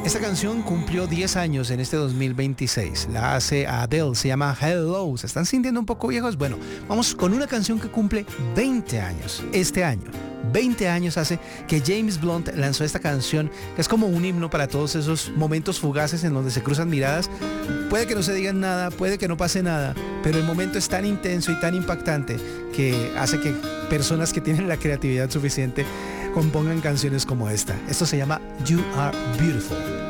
Esta canción cumplió 10 años en este 2026. La hace Adele, se llama Hello. ¿Se están sintiendo un poco viejos? Bueno, vamos con una canción que cumple 20 años este año. 20 años hace que James Blunt lanzó esta canción, que es como un himno para todos esos momentos fugaces en donde se cruzan miradas. Puede que no se digan nada, puede que no pase nada, pero el momento es tan intenso y tan impactante que hace que personas que tienen la creatividad suficiente compongan canciones como esta. Esto se llama You Are Beautiful.